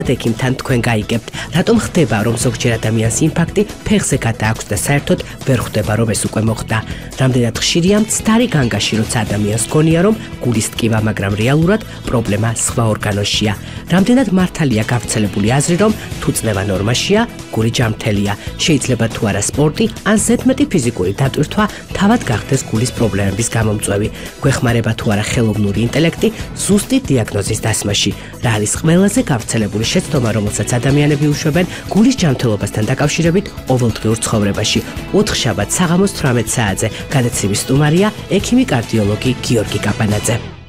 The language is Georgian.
ექიმთან თქვენ გაიგებთ, რატომ ხდება, რომ ზოგჯერ ადამიანს ინფარქტი ფეხზე გადააქვს და საერთოდ ვერ ხვდება, რომ ეს უკვე მოხდა. Რამდენად ხშირია მცდარი განგაში, როცა ადამიანს გონია, რომ გულის ტკივა, მაგრამ რეალურად პრობლემა სხვა ორგანოშია. Რამდენად მართალია გავრცელებული აზრი, რომ თუ წნევა ნორმაშია, გული ჯანმრთელია. შეიძლება თუ არა სპორტი, ან ზედმეტი ფიზიკური დატვირთვა თავად გახდეს გულის პრობლემების გამომწვევი. გვეხმარება თუ არა ხელოვნური ინტელექტი ზუსტი დიაგნოზის დასმაში. რა არის ყველაზე გავრცელებული შეცდომა, რომელსაც ადამიანები უშვებენ გულის ჯანმრთელობასთან დაკავშირებით ყოველდღიურ ცხოვრებაში. 4 შაბათს საღამოს 18 საათზე. გადაცემის სტუმარია ექიმი კარდიოლოგი გიორგი კაპანაძე.